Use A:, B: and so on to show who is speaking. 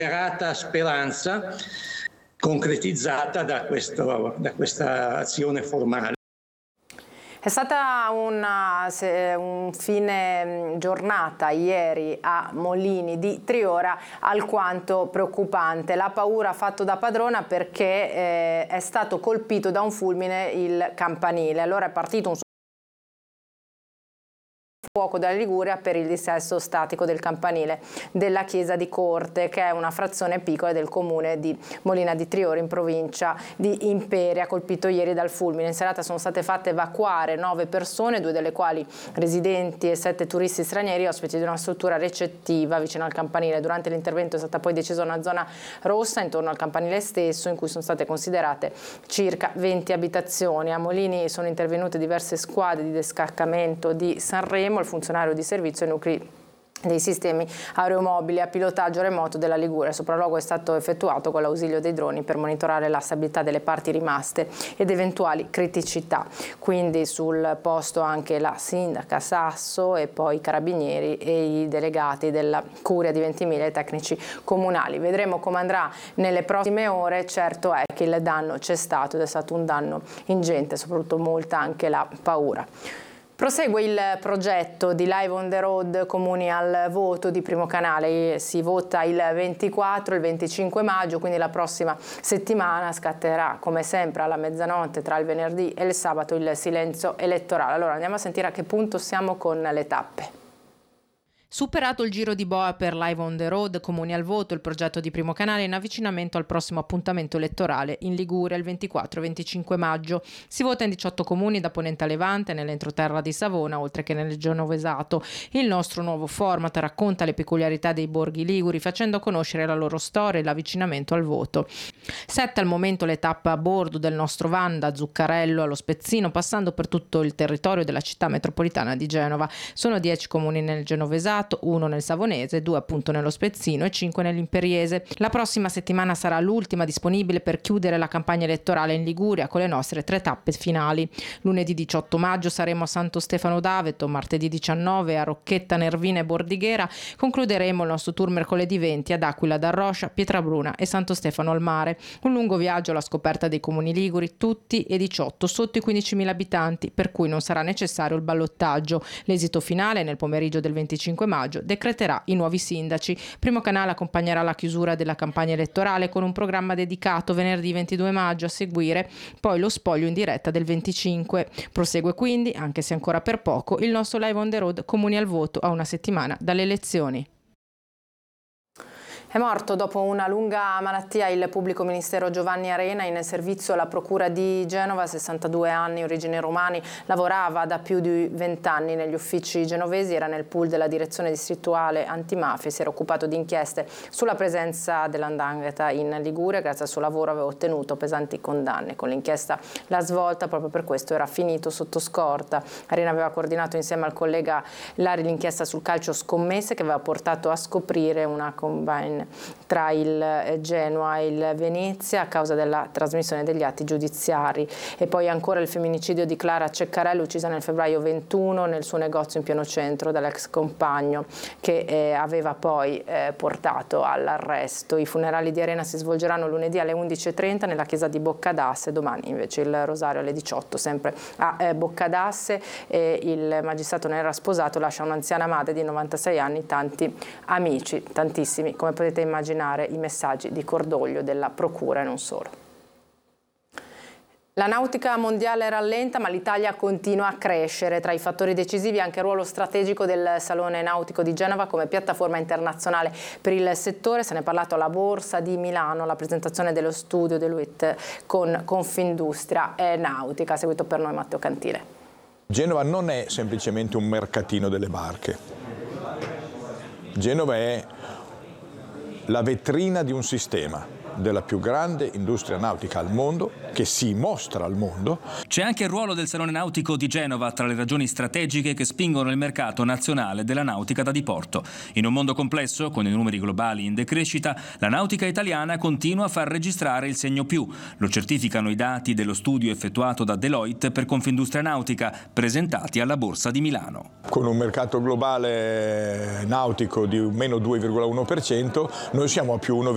A: Disperata speranza concretizzata da questa azione formale.
B: È stata un fine giornata ieri a Molini di Triora alquanto preoccupante. La paura ha fatto da padrona perché è stato colpito da un fulmine il campanile. Allora è partito un fuoco dalla Liguria per il dissesto statico del campanile della chiesa di Corte, che è una frazione piccola del comune di Molina di Triora in provincia di Imperia, colpito ieri dal fulmine. In serata sono state fatte evacuare 9 persone, 2 delle quali residenti e 7 turisti stranieri, ospiti di una struttura recettiva vicino al campanile. Durante l'intervento è stata poi decisa una zona rossa intorno al campanile stesso, in cui sono state considerate circa 20 abitazioni. A Molini sono intervenute diverse squadre di descaccamento di Sanremo, il funzionario di servizio e nuclei dei sistemi aeromobili a pilotaggio remoto della Liguria. Il sopralluogo è stato effettuato con l'ausilio dei droni per monitorare la stabilità delle parti rimaste ed eventuali criticità. Quindi sul posto anche la sindaca Sasso e poi i carabinieri e i delegati della Curia di Ventimiglia e i tecnici comunali. Vedremo come andrà nelle prossime ore. Certo è che il danno c'è stato ed è stato un danno ingente, soprattutto molta anche la paura. Prosegue il progetto di Live on the Road Comuni al voto di Primo Canale. Si vota il 24 e il 25 maggio, quindi la prossima settimana scatterà come sempre alla mezzanotte tra il venerdì e il sabato il silenzio elettorale. Allora andiamo a sentire a che punto siamo con le tappe.
C: Superato il giro di boa per Live on the Road Comuni al voto, il progetto di Primo Canale in avvicinamento al prossimo appuntamento elettorale in Liguria il 24 e 25 maggio. Si vota in 18 comuni da Ponente a Levante, nell'entroterra di Savona, oltre che nel Genovesato. Il nostro nuovo format racconta le peculiarità dei borghi liguri, facendo conoscere la loro storia e l'avvicinamento al voto. 7 al momento le tappe a bordo del nostro van, da Zuccarello allo Spezzino, passando per tutto il territorio della città metropolitana di Genova. Sono 10 comuni nel Genovesato, 1 nel Savonese, 2 appunto nello Spezzino e 5 nell'Imperiese. La prossima settimana sarà l'ultima disponibile per chiudere la campagna elettorale in Liguria con le nostre 3 tappe finali. Lunedì 18 maggio saremo a Santo Stefano d'Aveto, martedì 19 a Rocchetta, Nervina e Bordighera. Concluderemo il nostro tour mercoledì 20 ad Aquila d'Arroscia, Pietrabruna e Santo Stefano al Mare. Un lungo viaggio alla scoperta dei comuni liguri, tutti e 18 sotto i 15.000 abitanti, per cui non sarà necessario il ballottaggio. L'esito finale nel pomeriggio del 25 maggio decreterà i nuovi sindaci. Primo Canale accompagnerà la chiusura della campagna elettorale con un programma dedicato venerdì 22 maggio, a seguire poi lo spoglio in diretta del 25. Prosegue quindi, anche se ancora per poco, il nostro Live on the Road Comuni al voto a una settimana dalle elezioni.
B: È morto dopo una lunga malattia il pubblico ministero Giovanni Arena, in servizio alla procura di Genova, 62 anni, origini romani, lavorava da più di 20 anni negli uffici genovesi, era nel pool della direzione distrettuale antimafia, si era occupato di inchieste sulla presenza dell''ndrangheta in Liguria. Grazie al suo lavoro aveva ottenuto pesanti condanne. Con l'inchiesta La Svolta, proprio per questo era finito sotto scorta. Arena aveva coordinato insieme al collega Lari l'inchiesta sul calcio scommesse, che aveva portato a scoprire una combine tra il Genoa e il Venezia a causa della trasmissione degli atti giudiziari. E poi ancora il femminicidio di Clara Ceccarello, uccisa nel febbraio 21 nel suo negozio in pieno centro dall'ex compagno, che aveva poi portato all'arresto. I funerali di Arena si svolgeranno lunedì alle 11:30 nella chiesa di Boccadasse, domani invece il rosario alle 18 sempre a Boccadasse. Il magistrato ne era sposato, lascia un'anziana madre di 96 anni, tanti amici, tantissimi, come potete immaginare, i messaggi di cordoglio della procura e non solo. La nautica mondiale rallenta, ma l'Italia continua a crescere. Tra i fattori decisivi anche il ruolo strategico del Salone Nautico di Genova come piattaforma internazionale per il settore. Se ne è parlato alla Borsa di Milano, la presentazione dello studio Deloitte con Confindustria e Nautica. Ha seguito per noi Matteo Cantile.
D: Genova non è semplicemente un mercatino delle barche. Genova è la vetrina di un sistema, della più grande industria nautica al mondo, che si mostra al mondo.
E: C'è anche il ruolo del Salone Nautico di Genova tra le ragioni strategiche che spingono il mercato nazionale della nautica da diporto. In un mondo complesso, con i numeri globali in decrescita, la nautica italiana continua a far registrare il segno più. Lo certificano i dati dello studio effettuato da Deloitte per Confindustria Nautica, presentati alla Borsa di Milano.
D: Con un mercato globale nautico di meno 2,1%, noi siamo a più 1,5%.